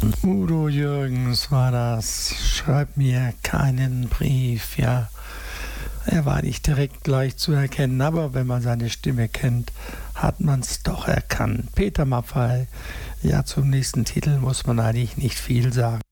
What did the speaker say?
Udo Jürgens war das. Schreib mir keinen Brief. Ja, er war nicht direkt gleich zu erkennen, aber wenn man seine Stimme kennt, hat man es doch erkannt. Peter Maffay. Ja, zum nächsten Titel muss man eigentlich nicht viel sagen.